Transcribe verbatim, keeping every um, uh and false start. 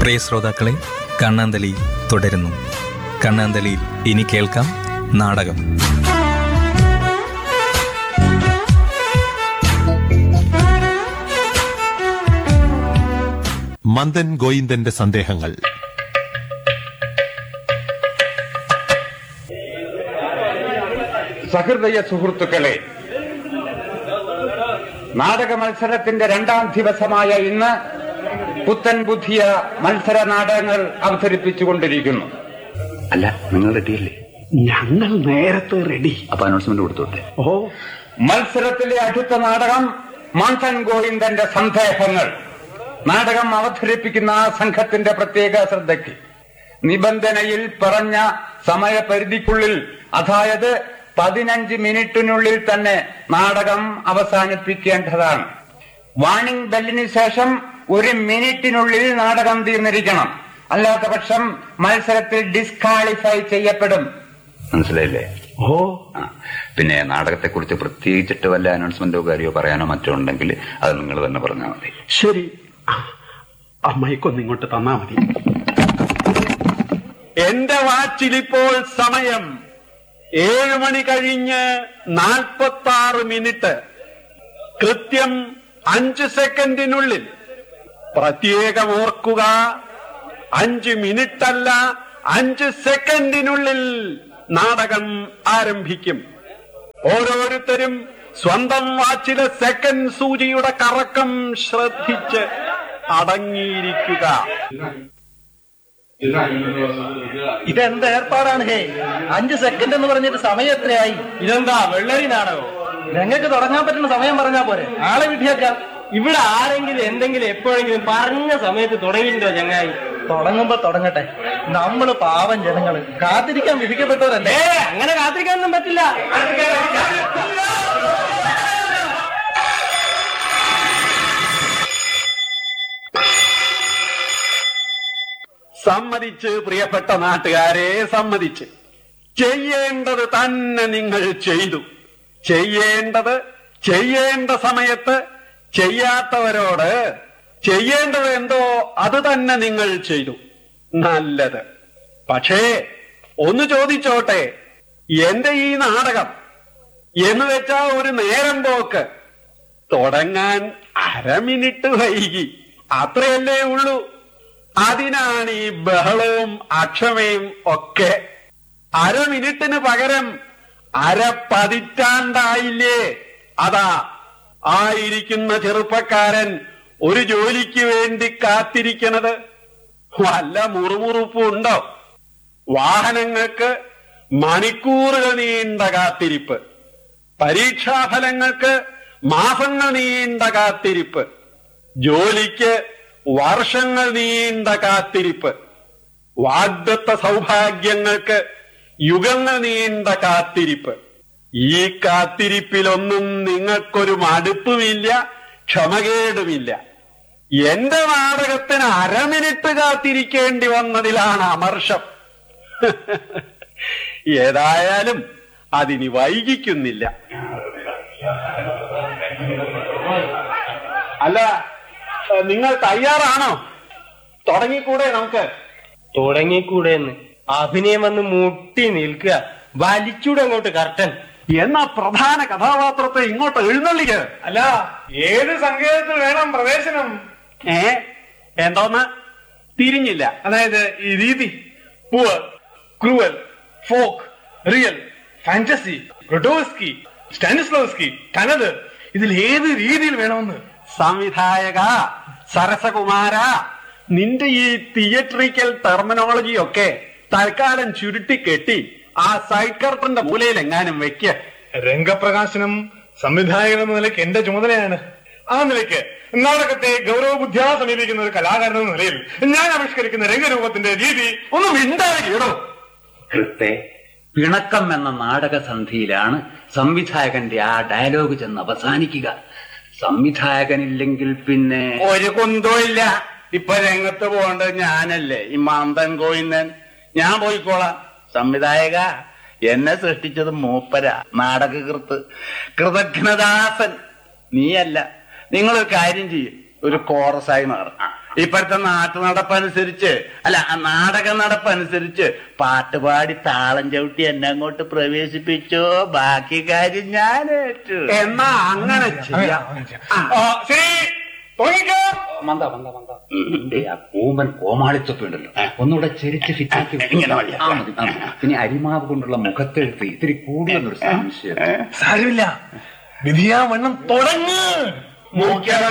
പ്രിയ ശ്രോതാക്കളെ, കണ്ണാന്തളി തുടരുന്നു. കണ്ണാന്തളിയിൽ ഇനി കേൾക്കാം നാടകം. മന്ദൻ ഗോയിന്ദന്റെ സന്ദേഹങ്ങൾ. സഹൃദയ സുഹൃത്തുക്കളെ, നാടക മത്സരത്തിന്റെ രണ്ടാം ദിവസമായ ഇന്ന് പുത്തൻ പുതിയ മത്സര നാടകങ്ങൾ അവതരിപ്പിച്ചുകൊണ്ടിരിക്കുന്നു. അല്ല, നിങ്ങൾ റെഡിയല്ലേ? ഞങ്ങൾ നേരത്തെ റെഡി. അപ്പൊ അനൗൺസ്മെന്റ് കൊടുത്തോട്ടെ. ഓ, മത്സരത്തിലെ അടുത്ത നാടകം മന്ദൻ ഗോവിന്ദന്റെ സന്ദേഹങ്ങൾ. നാടകം അവതരിപ്പിക്കുന്ന ആ സംഘത്തിന്റെ പ്രത്യേക ശ്രദ്ധയ്ക്ക് നിബന്ധനയിൽ പറഞ്ഞ സമയപരിധിക്കുള്ളിൽ, അതായത് പതിനഞ്ച് മിനിറ്റിനുള്ളിൽ തന്നെ നാടകം അവസാനിപ്പിക്കേണ്ടതാണ്. വാണിംഗ് ബെല്ലിന് ശേഷം ഒരു മിനിറ്റിനുള്ളിൽ നാടകം തീർന്നിരിക്കണം. അല്ലാത്ത പക്ഷം മത്സരത്തിൽ ഡിസ്ക്വാളിഫൈ ചെയ്യപ്പെടും. മനസ്സിലായില്ലേ? ഓ, പിന്നെ നാടകത്തെ കുറിച്ച് പ്രത്യേകിച്ചിട്ട് വല്ല അനൗൺസ്മെന്റോ കാര്യമോ പറയാനോ മറ്റോ ഉണ്ടെങ്കിൽ അത് നിങ്ങൾ തന്നെ പറഞ്ഞാൽ മതി. ശരി. അമ്മയ്ക്കൊന്ന് ഇങ്ങോട്ട് തന്നാ മതി. എന്റെ വാച്ചിലിപ്പോൾ സമയം ഏഴ് മണി കഴിഞ്ഞ് നാൽപ്പത്തി ആറ് മിനിറ്റ്. കൃത്യം അഞ്ച് സെക്കൻഡിനുള്ളിൽ, പ്രത്യേകം ഓർക്കുക, അഞ്ച് മിനിറ്റല്ല, അഞ്ച് സെക്കൻഡിനുള്ളിൽ നാടകം ആരംഭിക്കും. ഓരോരുത്തരും സ്വന്തം വാച്ചിലെ സെക്കൻഡ് സൂചിയുടെ കറക്കം ശ്രദ്ധിച്ച് അടങ്ങിയിരിക്കുക. ഇതെന്ത് ഏർപ്പാടാണ്? ഹേ, അഞ്ച് സെക്കൻഡ് എന്ന് പറഞ്ഞിട്ട് സമയം എത്രയായി? ഇതെന്താ വെള്ളരി നാടകോ? ഞങ്ങൾക്ക് തുടങ്ങാൻ പറ്റുന്ന സമയം പറഞ്ഞാ പോരെ, ആളെ വിട്ടിയേക്കാം. ഇവിടെ ആരെങ്കിലും എന്തെങ്കിലും എപ്പോഴെങ്കിലും പറഞ്ഞ സമയത്ത് തുടങ്ങിയിട്ടുണ്ടോ ചങ്ങായി? തുടങ്ങുമ്പോ തുടങ്ങട്ടെ. നമ്മള് പാവം ജനങ്ങള് കാത്തിരിക്കാൻ വിധിക്കപ്പെട്ടവരല്ലേ. അങ്ങനെ കാത്തിരിക്കാനൊന്നും പറ്റില്ല. സമ്മതിച്ച്, പ്രിയപ്പെട്ട നാട്ടുകാരെ, സമ്മതിച്ച്. ചെയ്യേണ്ടത് തന്നെ നിങ്ങൾ ചെയ്തു. ചെയ്യേണ്ടത് ചെയ്യേണ്ട സമയത്ത് ചെയ്യാത്തവരോട് ചെയ്യേണ്ടത് എന്തോ അത് തന്നെ നിങ്ങൾ ചെയ്തു. നല്ലത്. പക്ഷേ ഒന്ന് ചോദിച്ചോട്ടെ, എന്റെ ഈ നാടകം എന്ന് വെച്ചാ ഒരു നേരം പോക്ക് തുടങ്ങാൻ അരമിനിറ്റ് വൈകി, അത്രയല്ലേ ഉള്ളൂ. അതിനാണ് ഈ ബഹളവും അക്ഷമയും ഒക്കെ. അരമിനിറ്റിന് പകരം അര പതിറ്റാണ്ടായില്ലേ. അതാ ആയിരിക്കുന്ന ചെറുപ്പക്കാരൻ ഒരു ജോലിക്ക് വേണ്ടി കാത്തിരിക്കണത്. വല്ല മുറുമുറുപ്പും ഉണ്ടോ? വാഹനങ്ങൾക്ക് മണിക്കൂറുകൾ നീണ്ട കാത്തിരിപ്പ്, പരീക്ഷാഫലങ്ങൾക്ക് മാസങ്ങൾ നീണ്ട കാത്തിരിപ്പ്, ജോലിക്ക് വർഷങ്ങൾ നീണ്ട കാത്തിരിപ്പ്, വാഗ്ദത്ത സൗഭാഗ്യങ്ങൾക്ക് യുഗങ്ങൾ നീണ്ട കാത്തിരിപ്പ്. ഈ കാത്തിരിപ്പിലൊന്നും നിങ്ങൾക്കൊരു മടുപ്പുമില്ല, ക്ഷമകേടുമില്ല. എന്റെ നാടകത്തിന് അരമിനിറ്റ് കാത്തിരിക്കേണ്ടി വന്നതിലാണ് അമർഷം. ഏതായാലും അതിന് വൈകിക്കുന്നില്ല. അല്ല, നിങ്ങൾ തയ്യാറാണോ? തുടങ്ങിക്കൂടെ? നമുക്ക് തുടങ്ങിക്കൂടെ എന്ന് അഭിനയം വന്ന് മുട്ടി നിൽക്കുക. വലിച്ചൂടെ അങ്ങോട്ട് കർട്ടൻ. എന്നാ പ്രധാന കഥാപാത്രത്തെ ഇങ്ങോട്ട് എഴുന്നള്ളിക്ക്. അല്ല, ഏത് സങ്കേതത്തിൽ വേണം പ്രവേശനം? ഏ എന്തോന്ന് തിരിഞ്ഞില്ല? അതായത് ഈ രീതി, poor, cruel, folk, real, fantasy, റൊഡോസ്കി, സ്റ്റാനിസ്ലോസ്കി, കനത്, ഇതിൽ ഏത് രീതിയിൽ വേണമെന്ന്? സംവിധായക സരസകുമാര, നിന്റെ ഈ തിയേറ്ററിക്കൽ ടെർമിനോളജി ഒക്കെ തൽക്കാലം ചുരുട്ടിക്കെട്ടി ആ സൈഡ് കർട്ടന്റെ മൂലയിൽ എങ്ങാനും വെക്ക്. രംഗപ്രകാശനം സംവിധായകൻ എന്ന നിലയ്ക്ക് എന്റെ ചുമതലയാണ്. ആ നിലയ്ക്ക് നാടകത്തെ ഗൗരവബുദ്ധിയാ സമീപിക്കുന്ന ഒരു കലാകാരൻ എന്ന നിലയിൽ ഞാൻ ആവിഷ്കരിക്കുന്ന രംഗരൂപത്തിന്റെ രീതി ഒന്ന് മിണ്ടാതിരിക്കണോ? കൃത്തെ പിണക്കം എന്ന നാടകസന്ധിയിലാണ് സംവിധായകന്റെ ആ ഡയലോഗ് ചെന്ന് അവസാനിക്കുക. സംവിധായകനില്ലെങ്കിൽ പിന്നെ ഒരു കുന്തവും ഇല്ല. ഇപ്പൊ രംഗത്ത് പോകേണ്ടത് ഞാനല്ലേ, ഈ മന്ദൻ ഗോവിന്ദൻ. ഞാൻ പോയിക്കോളാം. സംവിധായക, എന്നെ സൃഷ്ടിച്ചത് മൂപ്പര, നാടകകൃത്ത്, കൃതജ്ഞദാസൻ. നീയല്ല. നിങ്ങളൊരു കാര്യം ചെയ്യും, ഒരു കോറസായി മാറും. ഇപ്പോഴത്തെ നാട്ടു നടപ്പനുസരിച്ച് അല്ല നാടക നടപ്പനുസരിച്ച് പാട്ടുപാടി താളം ചവിട്ടി എന്നെ അങ്ങോട്ട് പ്രവേശിപ്പിച്ചോ, ബാക്കി കാര്യം ഞാൻ ഏറ്റു. എന്നാ അങ്ങനെ ചെയ്യാം. ആ, ശരി തുടങ്ങിക്കോ. മന്ദ മന്ദ മന്ദ ആ കൂമ്പൻ കോമാളിത്തൊപ്പി ഉണ്ടല്ലോ, ഒന്നുകൂടെ ചെരിച്ച് ഫിറ്റാക്കി ഇങ്ങനെ മതി. ആ, മതി. ആ, പിന്നെ അരിമാവ് കൊണ്ടുള്ള മുഖത്തെഴുത്ത് ഇത്തിരി കൂടിയെന്നൊരു സംശയം. സാരമില്ല, വിധിയാ വണ്ണം തുടങ്ങ്. മുഖ്യ